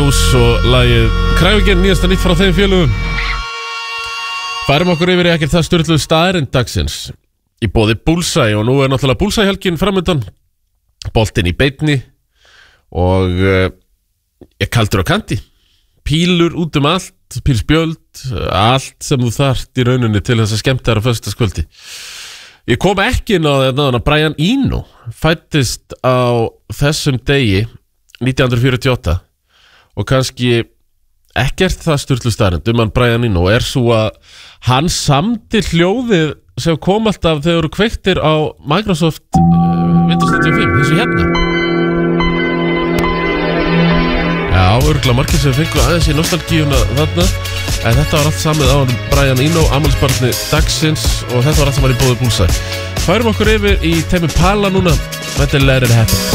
Blues og lagið Kræfingin, nýjasta nýtt frá þeim félögum. Færum okkur yfir í ekkert það sturluðu staðarinn dagsins í boði Bullseye og nú náttúrulega Bullseye-helgin framundan, boltinn í beinni og ég kaldur á kanti, pílur út allt, pílspjöld, allt sem þú þarft í rauninni til þess að skemmta þér á föstudagskvöldi. Ég kom ekki inn á þetta, Brian Eno fættist á þessum degi 1948 og kannski ekkert það sturlu staðreynd hann Brian Eno er svo að hann samdi hljóðið sem kom alltaf þegar eru kveiktir á Microsoft Windows 95, þessu hérna. Já, örgulega margir sem fengu aðeins í nostalgíuna þarna, en þetta var allt samið á Brian Eno, afmælisbarni dagsins og þetta var allt saman í boði Bullseye. Færum okkur yfir í Tame Impala núna, þetta er Let It Happen.